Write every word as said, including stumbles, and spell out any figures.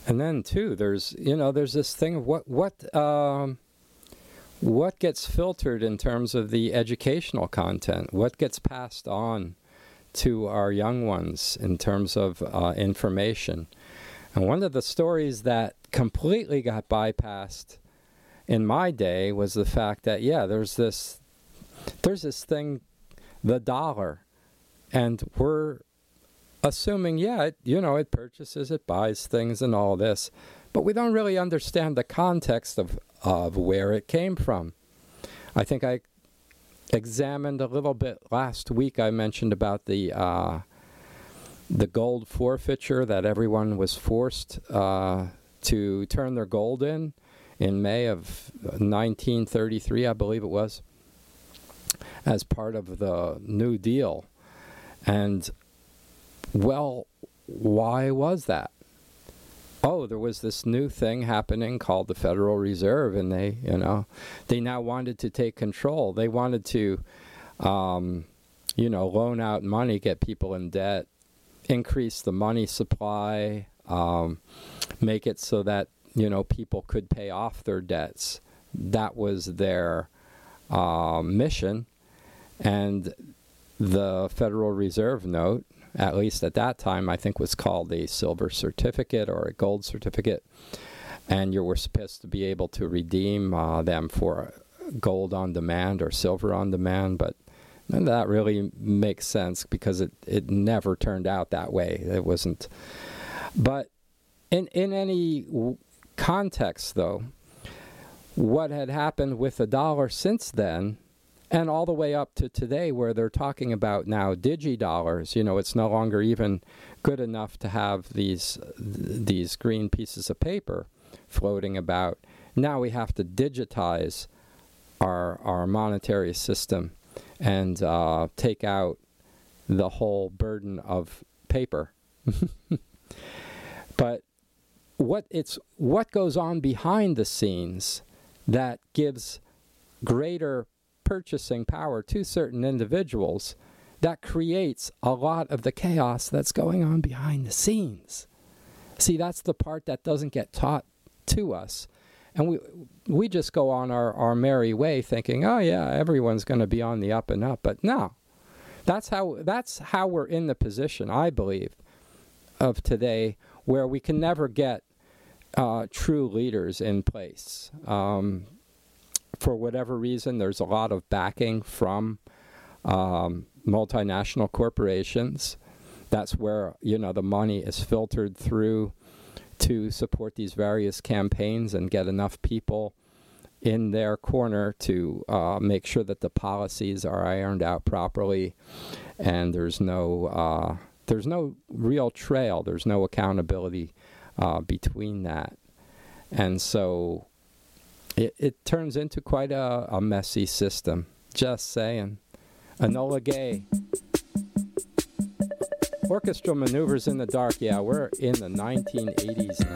And then too, there's you know there's this thing of what what um, what gets filtered in terms of the educational content, what gets passed on to our young ones in terms of uh, information. And one of the stories that completely got bypassed in my day was the fact that yeah, there's this there's this thing, the dollar, and we're assuming, yeah, it, you know, it purchases, it buys things and all this, but we don't really understand the context of, of where it came from. I think I examined a little bit last week. I mentioned about the uh, the gold forfeiture that everyone was forced uh, to turn their gold in in May of nineteen thirty-three, I believe it was, as part of the New Deal. And well, why was that? Oh, there was this new thing happening called the Federal Reserve, and they, you know, they now wanted to take control. They wanted to, um, you know, loan out money, get people in debt, increase the money supply, um, make it so that, you know, people could pay off their debts. That was their uh, mission. And the Federal Reserve note, at least at that time, I think was called a silver certificate or a gold certificate. And you were supposed to be able to redeem uh, them for gold on demand or silver on demand. But none of that really makes sense because it, it never turned out that way. It wasn't. But in, in any w- context, though, what had happened with the dollar since then, and all the way up to today where they're talking about now digi-dollars, you know, it's no longer even good enough to have these these green pieces of paper floating about. Now we have to digitize our our monetary system and uh, take out the whole burden of paper. But what it's what goes on behind the scenes that gives greater purchasing power to certain individuals that creates a lot of the chaos that's going on behind the scenes. See, that's the part that doesn't get taught to us. And we we just go on our, our merry way thinking, oh yeah, everyone's going to be on the up and up. But no, that's how that's how we're in the position, I believe, of today where we can never get uh, true leaders in place. Um, For whatever reason, there's a lot of backing from um, multinational corporations. That's where, you know, the money is filtered through to support these various campaigns and get enough people in their corner to uh, make sure that the policies are ironed out properly, and there's no uh, there's no real trail. There's no accountability uh, between that, and so. It, it turns into quite a, a messy system. Just saying. Enola Gay. Orchestral Maneuvers in the Dark. Yeah, we're in the nineteen eighties now.